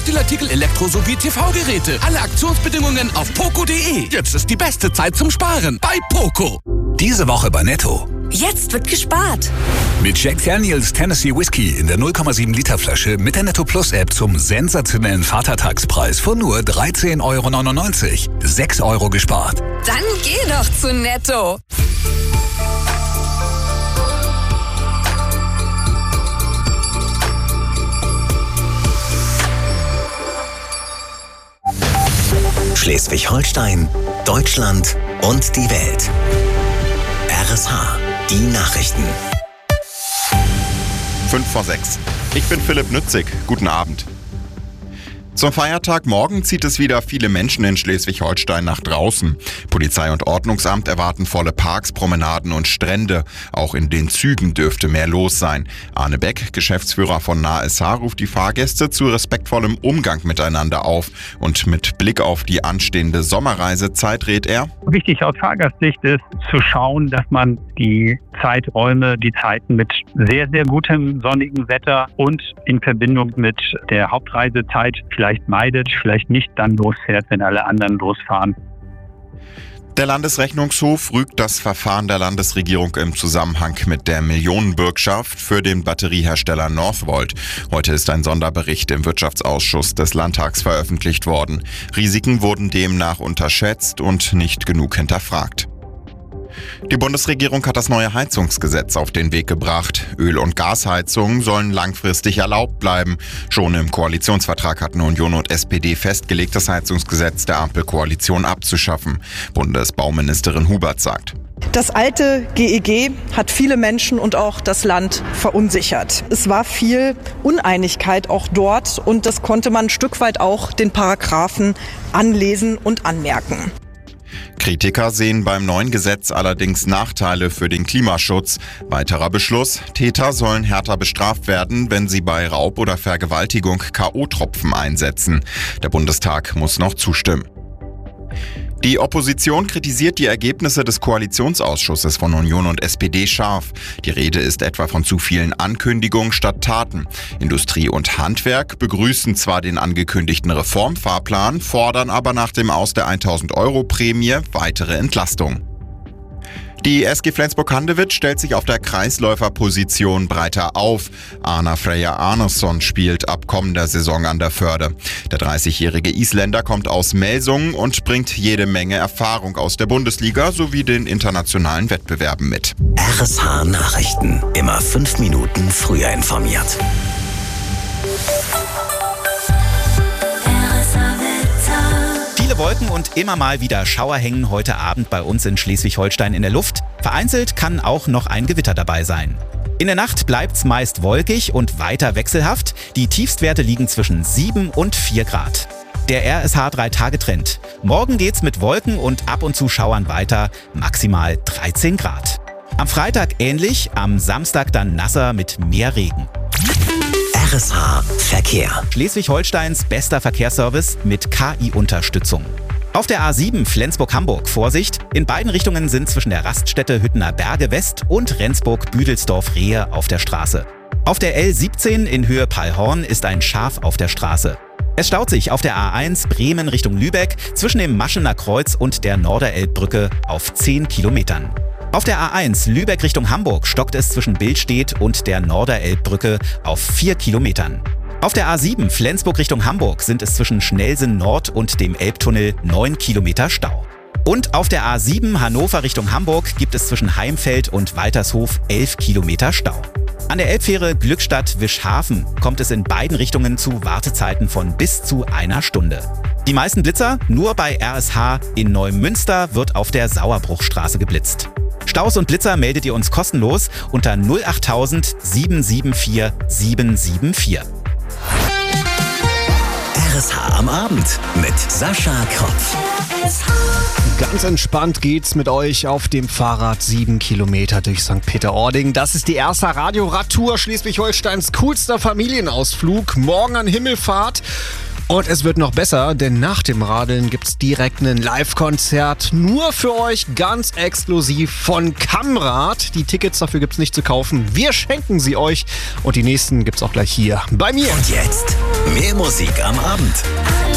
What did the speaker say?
Spielartikel, Elektro- sowie TV-Geräte. Alle Aktionsbedingungen auf poco.de. Jetzt ist die beste Zeit zum Sparen bei Poco. Diese Woche bei Netto. Jetzt wird gespart. Mit Jack Daniels Tennessee Whiskey in der 0,7 Liter Flasche mit der Netto Plus App zum sensationellen Vatertagspreis von nur 13,99 €. 6 € gespart. Dann geh doch zu Netto. Schleswig-Holstein, Deutschland und die Welt. RSH, die Nachrichten. 5:06. Ich bin Philipp Nützig. Guten Abend. Zum Feiertag morgen zieht es wieder viele Menschen in Schleswig-Holstein nach draußen. Polizei und Ordnungsamt erwarten volle Parks, Promenaden und Strände. Auch in den Zügen dürfte mehr los sein. Arne Beck, Geschäftsführer von NASH, ruft die Fahrgäste zu respektvollem Umgang miteinander auf. Und mit Blick auf die anstehende Sommerreisezeit rät er: Wichtig aus Fahrgastsicht ist zu schauen, dass man die Zeiträume, die Zeiten mit sehr, sehr gutem sonnigen Wetter und in Verbindung mit der Hauptreisezeit vielleicht meidet, vielleicht nicht dann losfährt, wenn alle anderen losfahren. Der Landesrechnungshof rügt das Verfahren der Landesregierung im Zusammenhang mit der Millionenbürgschaft für den Batteriehersteller Northvolt. Heute ist ein Sonderbericht im Wirtschaftsausschuss des Landtags veröffentlicht worden. Risiken wurden demnach unterschätzt und nicht genug hinterfragt. Die Bundesregierung hat das neue Heizungsgesetz auf den Weg gebracht. Öl- und Gasheizungen sollen langfristig erlaubt bleiben. Schon im Koalitionsvertrag hatten Union und SPD festgelegt, das Heizungsgesetz der Ampelkoalition abzuschaffen. Bundesbauministerin Hubert sagt: Das alte GEG hat viele Menschen und auch das Land verunsichert. Es war viel Uneinigkeit auch dort und das konnte man ein Stück weit auch den Paragraphen anlesen und anmerken. Kritiker sehen beim neuen Gesetz allerdings Nachteile für den Klimaschutz. Weiterer Beschluss: Täter sollen härter bestraft werden, wenn sie bei Raub oder Vergewaltigung K.O.-Tropfen einsetzen. Der Bundestag muss noch zustimmen. Die Opposition kritisiert die Ergebnisse des Koalitionsausschusses von Union und SPD scharf. Die Rede ist etwa von zu vielen Ankündigungen statt Taten. Industrie und Handwerk begrüßen zwar den angekündigten Reformfahrplan, fordern aber nach dem Aus der 1.000-Euro-Prämie weitere Entlastung. Die SG Flensburg-Handewitt stellt sich auf der Kreisläuferposition breiter auf. Arna Freyja Arnesson spielt ab kommender Saison an der Förde. Der 30-jährige Isländer kommt aus Melsungen und bringt jede Menge Erfahrung aus der Bundesliga sowie den internationalen Wettbewerben mit. RSH Nachrichten. Immer 5 Minuten früher informiert. Viele Wolken und immer mal wieder Schauer hängen heute Abend bei uns in Schleswig-Holstein in der Luft. Vereinzelt kann auch noch ein Gewitter dabei sein. In der Nacht bleibt's meist wolkig und weiter wechselhaft. Die Tiefstwerte liegen zwischen 7 und 4 Grad. Der RSH 3-Tage-Trend. Morgen geht's mit Wolken und ab und zu Schauern weiter, maximal 13 Grad. Am Freitag ähnlich, am Samstag dann nasser mit mehr Regen. RSH Verkehr. Schleswig-Holsteins bester Verkehrsservice mit KI-Unterstützung. Auf der A7 Flensburg-Hamburg Vorsicht. In beiden Richtungen sind zwischen der Raststätte Hüttener Berge West und Rendsburg-Büdelsdorf-Rehe auf der Straße. Auf der L17 in Höhe Peilhorn ist ein Schaf auf der Straße. Es staut sich auf der A1 Bremen Richtung Lübeck zwischen dem Maschener Kreuz und der Norderelbbrücke auf 10 Kilometern. Auf der A1 Lübeck Richtung Hamburg stockt es zwischen Billstedt und der Norderelbbrücke auf 4 Kilometern. Auf der A7 Flensburg Richtung Hamburg sind es zwischen Schnellsen Nord und dem Elbtunnel 9 Kilometer Stau. Und auf der A7 Hannover Richtung Hamburg gibt es zwischen Heimfeld und Waltershof 11 Kilometer Stau. An der Elbfähre Glückstadt-Wischhafen kommt es in beiden Richtungen zu Wartezeiten von bis zu 1 Stunde. Die meisten Blitzer nur bei RSH. In Neumünster wird auf der Sauerbruchstraße geblitzt. Staus und Blitzer meldet ihr uns kostenlos unter 08000 774 774. RSH am Abend mit Sascha Kropf. Ganz entspannt geht's mit euch auf dem Fahrrad 7 Kilometer durch St. Peter-Ording. Das ist die erste Radioradtour Schleswig-Holsteins coolster Familienausflug. Morgen an Himmelfahrt. Und es wird noch besser, denn nach dem Radeln gibt's direkt ein Live-Konzert nur für euch, ganz exklusiv von Kamrad. Die Tickets dafür gibt's nicht zu kaufen. Wir schenken sie euch und die nächsten gibt's auch gleich hier bei mir. Und jetzt mehr Musik am Abend.